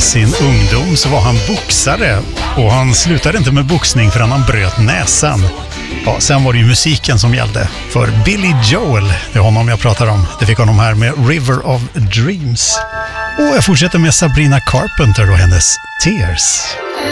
i sin ungdom så var han boxare och han slutade inte med boxning förrän han bröt näsan. Ja, sen var det ju musiken som gällde. För Billy Joel, det är honom jag pratar om. Det fick honom här med River of Dreams. Och jag fortsätter med Sabrina Carpenter och hennes Tears.